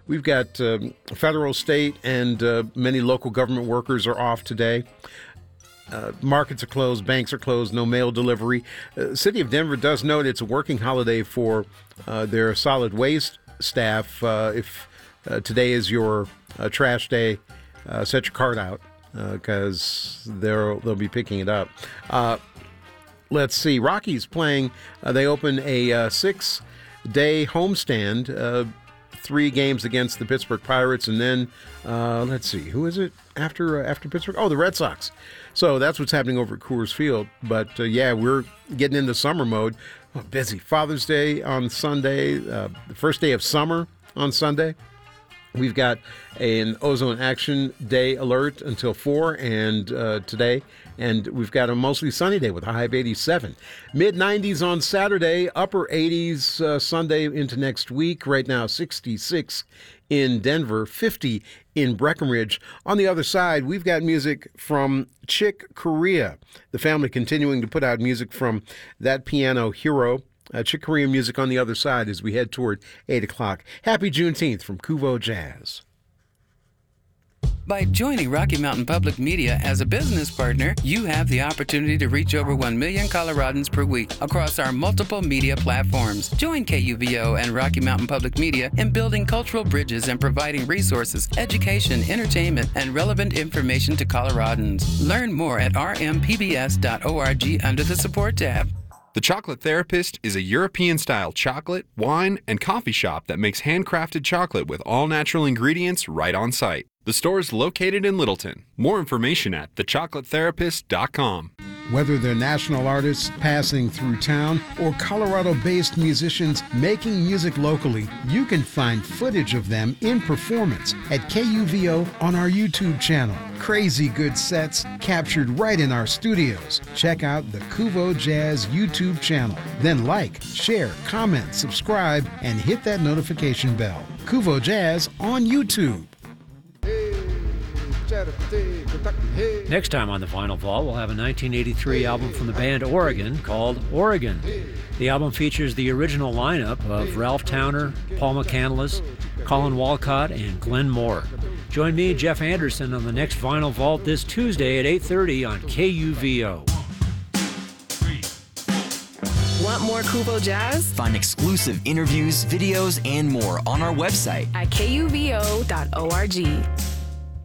We've got federal, state, and many local government workers are off today. Markets are closed, banks are closed, no mail delivery. City of Denver does note it's a working holiday for their solid waste staff. If today is your trash day, set your cart out because they'll be picking it up. Let's see. Rockies playing. They open a 6-day homestand. 3 games against the Pittsburgh Pirates, and then let's see, who is it after Pittsburgh? Oh, the Red Sox. So that's what's happening over at Coors Field. But yeah, we're getting into summer mode. Oh, busy. Father's Day on Sunday, the first day of summer on Sunday. We've got an ozone action day alert until 4 and today, and we've got a mostly sunny day with a high of 87. Mid-90s on Saturday, upper 80s Sunday into next week. Right now, 66 in Denver, 50 in Breckenridge. On the other side, we've got music from Chick Corea, the family continuing to put out music from that piano hero. Chick Corea music on the other side as we head toward 8 o'clock. Happy Juneteenth from Kuvo Jazz. By joining Rocky Mountain Public Media as a business partner, you have the opportunity to reach over 1 million Coloradans per week across our multiple media platforms. Join KUVO and Rocky Mountain Public Media in building cultural bridges and providing resources, education, entertainment, and relevant information to Coloradans. Learn more at rmpbs.org under the Support tab. The Chocolate Therapist is a European-style chocolate, wine, and coffee shop that makes handcrafted chocolate with all-natural ingredients right on site. The store is located in Littleton. More information at thechocolatetherapist.com. Whether they're national artists passing through town or Colorado-based musicians making music locally, you can find footage of them in performance at KUVO on our YouTube channel. Crazy good sets captured right in our studios. Check out the Kuvo Jazz YouTube channel. Then like, share, comment, subscribe, and hit that notification bell. Kuvo Jazz on YouTube. Next time on the Vinyl Vault, we'll have a 1983 album from the band Oregon called Oregon. The album features the original lineup of Ralph Towner, Paul McCandless, Colin Walcott, and Glenn Moore. Join me, Jeff Anderson, on the next Vinyl Vault this Tuesday at 8:30 on KUVO. Want more Kuvo Jazz? Find exclusive interviews, videos, and more on our website at kuvo.org.